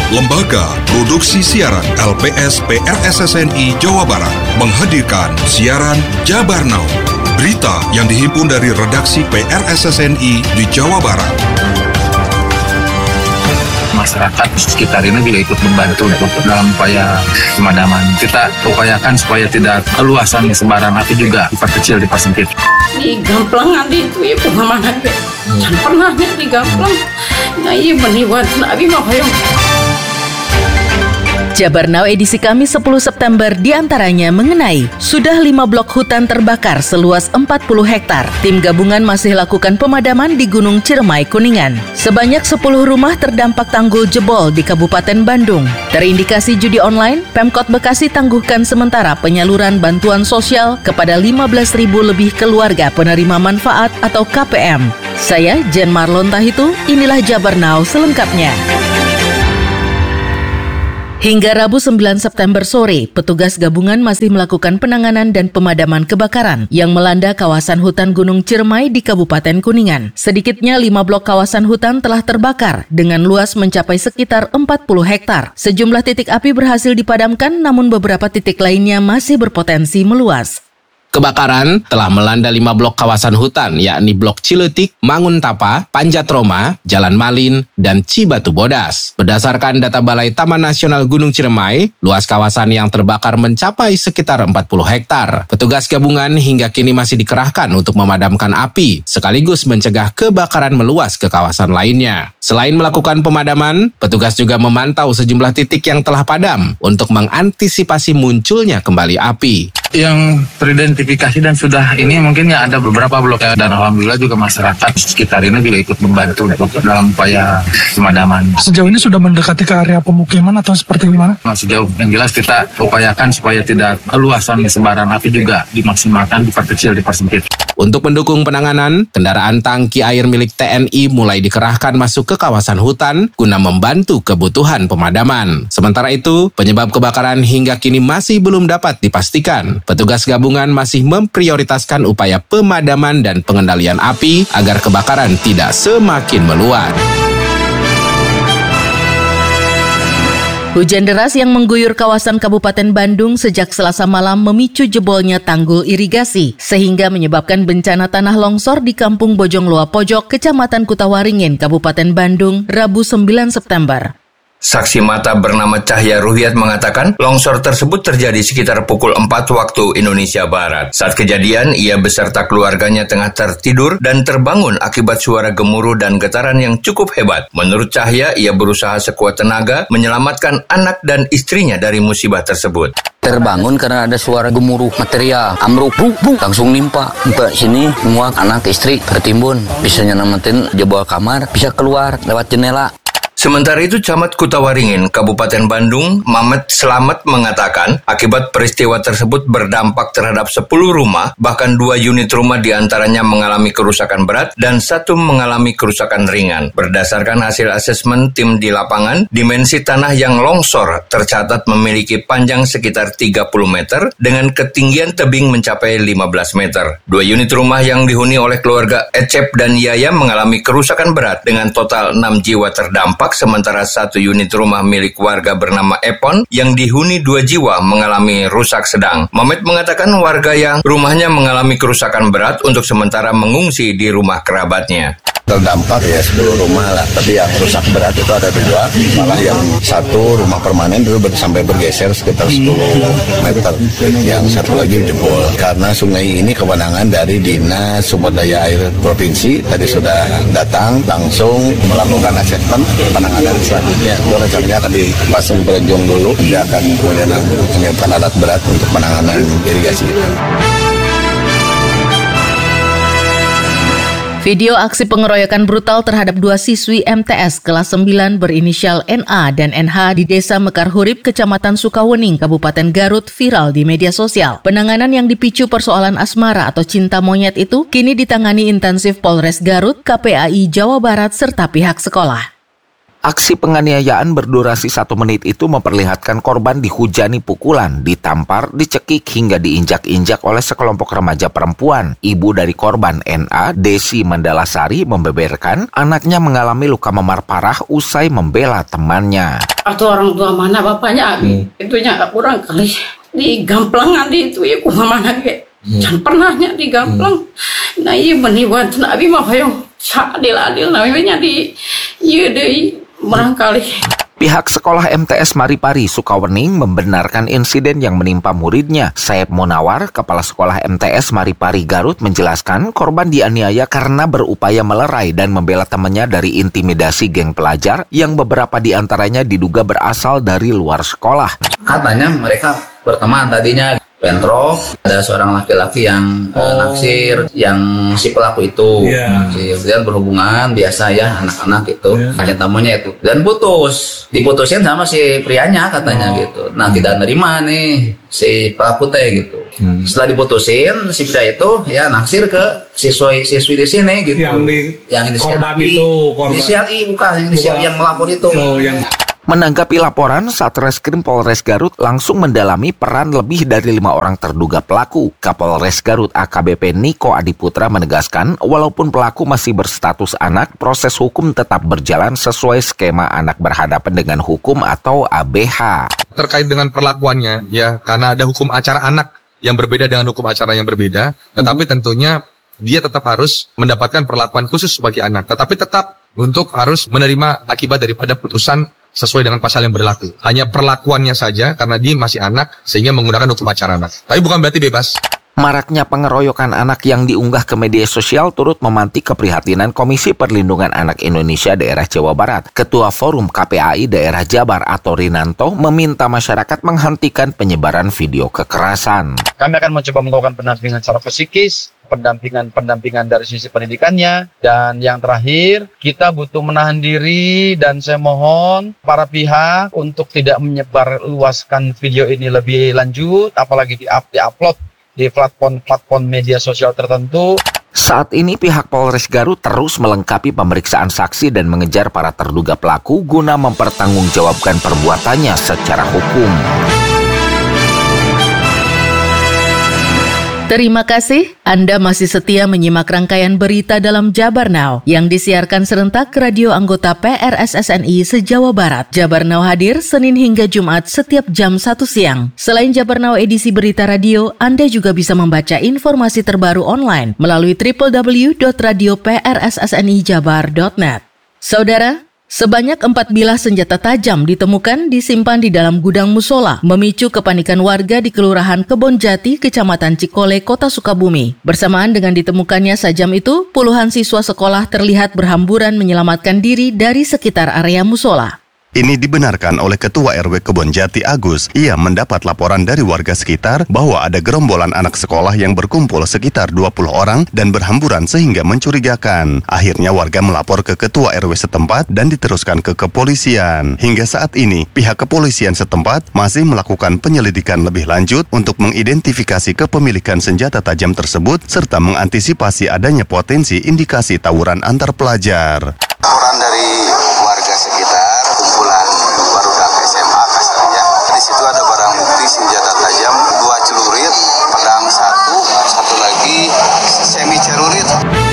Lembaga Produksi Siaran LPS PRSSNI Jawa Barat menghadirkan siaran Jabar Now, berita yang dihimpun dari redaksi PRSSNI di Jawa Barat. Masyarakat sekitar ini juga ikut membantu dalam upaya pemadaman. Kita upayakan supaya tidak luasan sebaran api juga diperkecil, dipersempit. Di gamplangan itu ya pengamanan jangan pernah di gamplang. Nah iya meniwan nabi mah hayong. Jabar Now edisi Kamis 10 September diantaranya mengenai sudah 5 blok hutan terbakar seluas 40 hektar. Tim gabungan masih lakukan pemadaman di Gunung Ciremai, Kuningan. Sebanyak 10 rumah terdampak tanggul jebol di Kabupaten Bandung. Terindikasi judi online, Pemkot Bekasi tangguhkan sementara penyaluran bantuan sosial kepada 15.000 lebih keluarga penerima manfaat atau KPM. Saya Jen Marlon Tahitu, inilah Jabar Now selengkapnya. Hingga Rabu 9 September sore, petugas gabungan masih melakukan penanganan dan pemadaman kebakaran yang melanda kawasan hutan Gunung Ciremai di Kabupaten Kuningan. Sedikitnya 5 blok kawasan hutan telah terbakar dengan luas mencapai sekitar 40 hektar. Sejumlah titik api berhasil dipadamkan, namun beberapa titik lainnya masih berpotensi meluas. Kebakaran telah melanda 5 blok kawasan hutan, yakni Blok Ciletik, Manguntapa, Panjat Roma, Jalan Malin, dan Cibatu Bodas. Berdasarkan data Balai Taman Nasional Gunung Ciremai, luas kawasan yang terbakar mencapai sekitar 40 hektar. Petugas gabungan hingga kini masih dikerahkan untuk memadamkan api, sekaligus mencegah kebakaran meluas ke kawasan lainnya. Selain melakukan pemadaman, petugas juga memantau sejumlah titik yang telah padam untuk mengantisipasi munculnya kembali api. Yang teridentifikasi dan sudah ini mungkin ya ada beberapa blok ya, dan alhamdulillah juga masyarakat sekitar ini juga ikut membantu dalam upaya pemadaman. Sejauh ini sudah mendekati ke area pemukiman atau seperti gimana? Sejauh yang jelas kita upayakan supaya tidak luasan sebaran api juga dimaksimalkan, diperkecil, dipersempit. Untuk mendukung penanganan, kendaraan tangki air milik TNI mulai dikerahkan masuk ke kawasan hutan guna membantu kebutuhan pemadaman. Sementara itu, penyebab kebakaran hingga kini masih belum dapat dipastikan. Petugas gabungan masih memprioritaskan upaya pemadaman dan pengendalian api agar kebakaran tidak semakin meluas. Hujan deras yang mengguyur kawasan Kabupaten Bandung sejak Selasa malam memicu jebolnya tanggul irigasi, sehingga menyebabkan bencana tanah longsor di Kampung Bojongloa Pojok, Kecamatan Kutawaringin, Kabupaten Bandung, Rabu 9 September. Saksi mata bernama Cahya Ruhyat mengatakan longsor tersebut terjadi sekitar pukul 4 waktu Indonesia Barat. Saat kejadian, ia beserta keluarganya tengah tertidur dan terbangun akibat suara gemuruh dan getaran yang cukup hebat. Menurut Cahya, ia berusaha sekuat tenaga menyelamatkan anak dan istrinya dari musibah tersebut. Terbangun karena ada suara gemuruh material, amruk, buk, langsung nimpa. Sampai sini semua anak istri tertimbun. Bisa nyelamatin jebol kamar, bisa keluar lewat jendela. Sementara itu, Camat Kutawaringin, Kabupaten Bandung, Mamet Slamet mengatakan akibat peristiwa tersebut berdampak terhadap 10 rumah, bahkan 2 unit rumah diantaranya mengalami kerusakan berat dan 1 mengalami kerusakan ringan. Berdasarkan hasil asesmen tim di lapangan, dimensi tanah yang longsor tercatat memiliki panjang sekitar 30 meter dengan ketinggian tebing mencapai 15 meter. 2 unit rumah yang dihuni oleh keluarga Ecep dan Yaya mengalami kerusakan berat dengan total 6 jiwa terdampak, sementara 1 unit rumah milik warga bernama Epon yang dihuni 2 jiwa mengalami rusak sedang. Mamet mengatakan warga yang rumahnya mengalami kerusakan berat untuk sementara mengungsi di rumah kerabatnya. Terdampak ya 10 rumah lah, tapi yang rusak berat itu ada 2, malah yang 1 rumah permanen itu sampai bergeser sekitar 10 meter, yang 1 lagi jebol. Karena sungai ini kewenangan dari Dinas Sumber Daya Air Provinsi, tadi sudah datang langsung melakukan asesmen penanganan selanjutnya. Itu rencananya akan dipasang berjong dulu, dia akan kemudian menyiapkan alat berat untuk penanganan irigasi. Video aksi pengeroyokan brutal terhadap 2 siswi MTS kelas 9 berinisial NA dan NH di Desa Mekar Hurip, Kecamatan Sukawening, Kabupaten Garut viral di media sosial. Penanganan yang dipicu persoalan asmara atau cinta monyet itu kini ditangani intensif Polres Garut, KPAI Jawa Barat, serta pihak sekolah. Aksi penganiayaan berdurasi 1 menit itu memperlihatkan korban dihujani pukulan, ditampar, dicekik hingga diinjak-injak oleh sekelompok remaja perempuan. Ibu dari korban NA, Desi Mandalasari, membeberkan anaknya mengalami luka memar parah usai membela temannya. Atau orang tua mana bapaknya, itunya kurang kali. Digamplang itu ya kumaha mana ge. Can pernahnya digamplang. Nah iya beniwan abi mah hayong adil-adil namanya di ieu deui. Barangkali. Pihak sekolah MTS Maripari Sukawening membenarkan insiden yang menimpa muridnya. Saeb Munawar, Kepala Sekolah MTS Maripari Garut, menjelaskan korban dianiaya karena berupaya melerai dan membela temannya dari intimidasi geng pelajar yang beberapa diantaranya diduga berasal dari luar sekolah. Katanya mereka berteman tadinya. Bentrok, ada seorang laki-laki yang naksir, yang si pelaku itu, kemudian berhubungan biasa ya anak-anak itu, hanya tamunya itu, dan diputusin sama si prianya katanya gitu. Nah tidak nerima nih si pelaku teh gitu. Setelah diputusin si pria itu ya naksir ke siswi di sini gitu. Yang inisial I bukan inisial yang melapor itu. Menanggapi laporan, Satreskrim Polres Garut langsung mendalami peran lebih dari 5 orang terduga pelaku. Kapolres Garut AKBP Niko Adiputra menegaskan, walaupun pelaku masih berstatus anak, proses hukum tetap berjalan sesuai skema anak berhadapan dengan hukum atau ABH. Terkait dengan perlakuannya, ya karena ada hukum acara anak yang berbeda dengan hukum acara yang berbeda, tetapi tentunya dia tetap harus mendapatkan perlakuan khusus sebagai anak, tetapi tetap untuk harus menerima akibat daripada putusan sesuai dengan pasal yang berlaku. Hanya perlakuannya saja karena dia masih anak sehingga menggunakan hukum acara anak. Tapi bukan berarti bebas. Maraknya pengeroyokan anak yang diunggah ke media sosial turut memantik keprihatinan Komisi Perlindungan Anak Indonesia Daerah Jawa Barat. Ketua Forum KPAI Daerah Jabar Ato Rinanto meminta masyarakat menghentikan penyebaran video kekerasan. Kami akan mencoba melakukan pendampingan secara psikis, pendampingan dari sisi pendidikannya, dan yang terakhir kita butuh menahan diri, dan saya mohon para pihak untuk tidak menyebar luaskan video ini lebih lanjut, apalagi di-upload di platform media sosial tertentu. Saat ini pihak Polres Garut terus melengkapi pemeriksaan saksi dan mengejar para terduga pelaku guna mempertanggungjawabkan perbuatannya secara hukum. Terima kasih, Anda masih setia menyimak rangkaian berita dalam Jabar Now yang disiarkan serentak radio anggota PRSSNI se-Jawa Barat. Jabar Now hadir Senin hingga Jumat setiap jam 1 siang. Selain Jabar Now edisi berita radio, Anda juga bisa membaca informasi terbaru online melalui www.radioprssnijabar.net. Saudara, sebanyak 4 bilah senjata tajam ditemukan disimpan di dalam gudang musola, memicu kepanikan warga di Kelurahan Kebonjati, Kecamatan Cikole, Kota Sukabumi. Bersamaan dengan ditemukannya sajam itu, puluhan siswa sekolah terlihat berhamburan menyelamatkan diri dari sekitar area musola. Ini dibenarkan oleh Ketua RW Kebonjati Agus. Ia mendapat laporan dari warga sekitar bahwa ada gerombolan anak sekolah yang berkumpul sekitar 20 orang dan berhamburan sehingga mencurigakan. Akhirnya warga melapor ke Ketua RW setempat dan diteruskan ke kepolisian. Hingga saat ini, pihak kepolisian setempat masih melakukan penyelidikan lebih lanjut untuk mengidentifikasi kepemilikan senjata tajam tersebut serta mengantisipasi adanya potensi indikasi tawuran antar pelajar. Laporan dari warga sekitar, kumpulan barudak SMA kasarnya. Di situ ada barang bukti senjata tajam, 2 celurit, pedang 1 lagi semi celurit.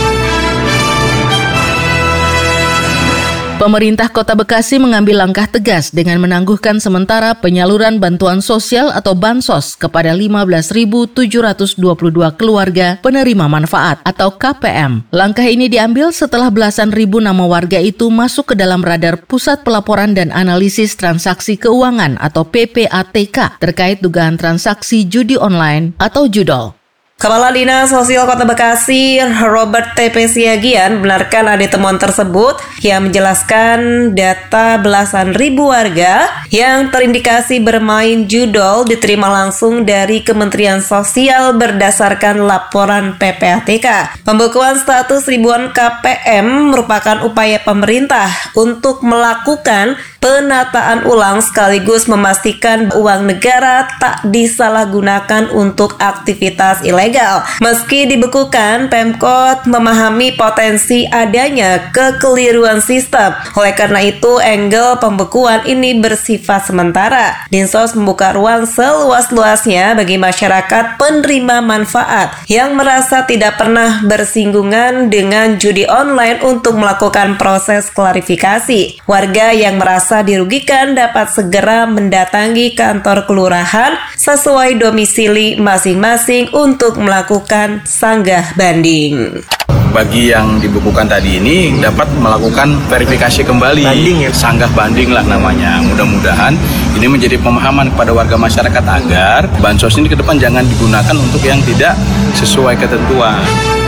Pemerintah Kota Bekasi mengambil langkah tegas dengan menangguhkan sementara penyaluran bantuan sosial atau Bansos kepada 15.722 keluarga penerima manfaat atau KPM. Langkah ini diambil setelah belasan ribu nama warga itu masuk ke dalam radar Pusat Pelaporan dan Analisis Transaksi Keuangan atau PPATK terkait dugaan transaksi judi online atau judol. Kepala Dinas Sosial Kota Bekasi, Robert T.P. Siagian, benarkan ada temuan tersebut yang menjelaskan data belasan ribu warga yang terindikasi bermain judol diterima langsung dari Kementerian Sosial berdasarkan laporan PPATK. Pembukuan status ribuan KPM merupakan upaya pemerintah untuk melakukan penataan ulang sekaligus memastikan uang negara tak disalahgunakan untuk aktivitas ilegal. ilegal. Meski dibekukan, Pemkot memahami potensi adanya kekeliruan sistem. Oleh karena itu, angle pembekuan ini bersifat sementara. Dinsos membuka ruang seluas-luasnya bagi masyarakat penerima manfaat yang merasa tidak pernah bersinggungan dengan judi online untuk melakukan proses klarifikasi. Warga yang merasa dirugikan dapat segera mendatangi kantor kelurahan sesuai domisili masing-masing untuk melakukan sanggah banding. Bagi yang dibekukan tadi ini dapat melakukan verifikasi kembali, sanggah banding lah namanya. Mudah-mudahan ini menjadi pemahaman kepada warga masyarakat agar bansos ini ke depan jangan digunakan untuk yang tidak sesuai ketentuan.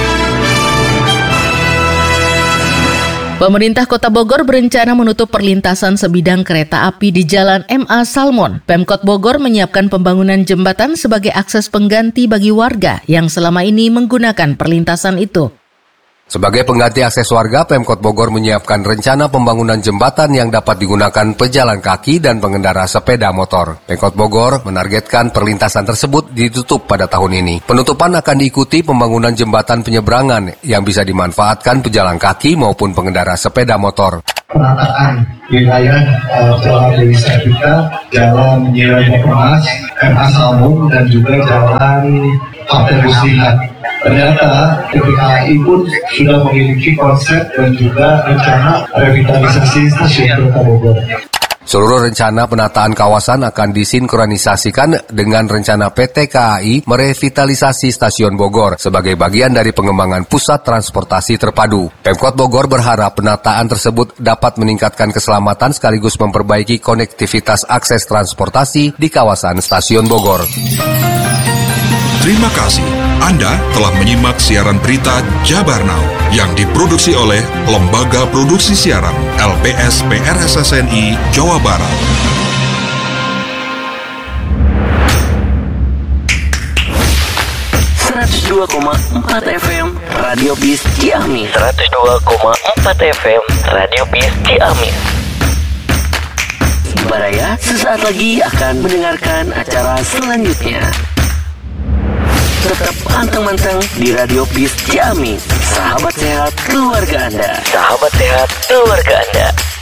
Pemerintah Kota Bogor berencana menutup perlintasan sebidang kereta api di Jalan MA Salmon. Pemkot Bogor menyiapkan pembangunan jembatan sebagai akses pengganti bagi warga yang selama ini menggunakan perlintasan itu. Sebagai pengganti akses warga, Pemkot Bogor menyiapkan rencana pembangunan jembatan yang dapat digunakan pejalan kaki dan pengendara sepeda motor. Pemkot Bogor menargetkan perlintasan tersebut ditutup pada tahun ini. Penutupan akan diikuti pembangunan jembatan penyeberangan yang bisa dimanfaatkan pejalan kaki maupun pengendara sepeda motor. Penataan wilayah Jalan Dewi Sartika, Jalan Yerai Mas, MA Salmon, dan juga Jalan Partai Rusdihat. Ternyata KPI pun sudah memiliki konsep dan juga rencana revitalisasi stasiun Kota Bogor. Seluruh rencana penataan kawasan akan disinkronisasikan dengan rencana PT KAI merevitalisasi Stasiun Bogor sebagai bagian dari pengembangan pusat transportasi terpadu. Pemkot Bogor berharap penataan tersebut dapat meningkatkan keselamatan sekaligus memperbaiki konektivitas akses transportasi di kawasan Stasiun Bogor. Terima kasih. Anda telah menyimak siaran berita Jabar Now yang diproduksi oleh Lembaga Produksi Siaran LPS PRSSNI Jawa Barat. FM Radio BIS Ciamis. 102,4 FM Radio BIS Ciamis. Baraya sesaat lagi akan mendengarkan acara selanjutnya. Tetap pantang-pantang di Radio BIS Ciamis. Sahabat sehat keluarga Anda. Sahabat sehat keluarga Anda.